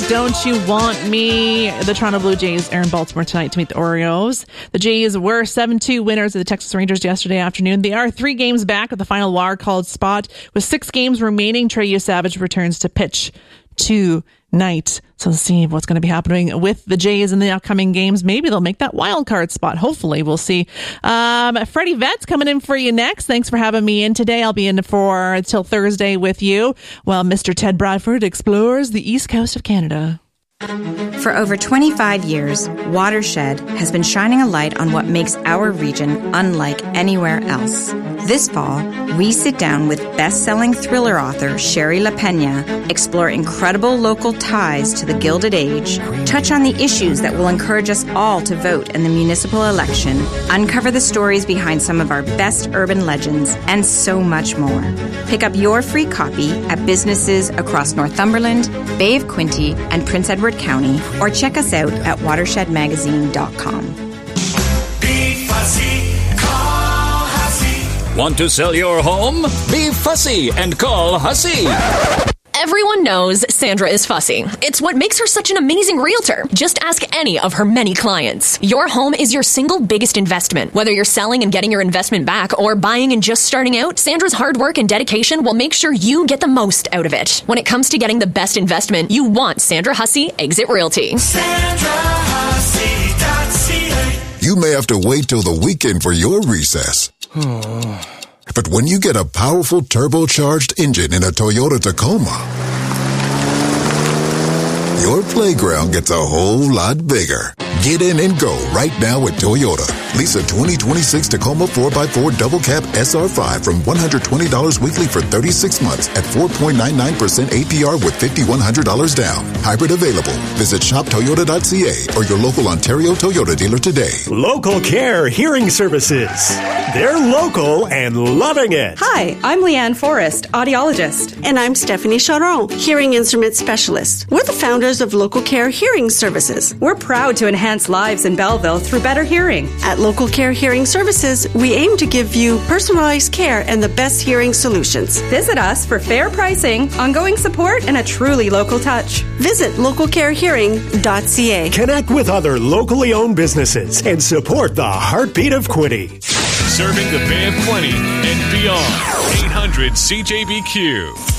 Don't You Want Me? The Toronto Blue Jays are in Baltimore tonight to meet the Orioles. The Jays were 7-2 winners of the Texas Rangers yesterday afternoon. They are 3 games back at the final wild-card spot. With 6 games remaining, Trey Savage returns to pitch tonight. So let's see what's going to be happening with the Jays in the upcoming games. Maybe they'll make that wild card spot. Hopefully, we'll see. Freddie Vett's coming in for you next. Thanks for having me in today. I'll be in till Thursday with you while Mr. Ted Bradford explores the east coast of Canada. For over 25 years, Watershed has been shining a light on what makes our region unlike anywhere else. This fall, we sit down with best-selling thriller author Sherry LaPena, explore incredible local ties to the Gilded Age, touch on the issues that will encourage us all to vote in the municipal election, uncover the stories behind some of our best urban legends, and so much more. Pick up your free copy at businesses across Northumberland, Bay of Quinte, and Prince Edward County, or check us out at watershedmagazine.com. Be fussy, call Hussey. Want to sell your home? Be fussy and call Hussey. Everyone knows Sandra is fussy. It's what makes her such an amazing realtor. Just ask any of her many clients. Your home is your single biggest investment. Whether you're selling and getting your investment back or buying and just starting out, Sandra's hard work and dedication will make sure you get the most out of it. When it comes to getting the best investment, you want Sandra Hussey Exit Realty. SandraHussey.ca. You may have to wait till the weekend for your recess. But when you get a powerful turbocharged engine in a Toyota Tacoma, your playground gets a whole lot bigger. Get in and go right now at Toyota. Lease a 2026 Tacoma 4x4 Double Cab SR5 from $120 weekly for 36 months at 4.99% APR with $5,100 down. Hybrid available. Visit shoptoyota.ca or your local Ontario Toyota dealer today. Local Care Hearing Services. They're local and loving it. Hi, I'm Leanne Forrest, audiologist. And I'm Stephanie Charon, hearing instrument specialist. We're the founders of Local Care Hearing Services. We're proud to enhance lives in Belleville through better hearing. At Local Care Hearing Services, we aim to give you personalized care and the best hearing solutions. Visit us for fair pricing, ongoing support, and a truly local touch. Visit localcarehearing.ca. Connect with other locally owned businesses and support the heartbeat of Quinte. Serving the Bay of Quinte and beyond. 800 CJBQ.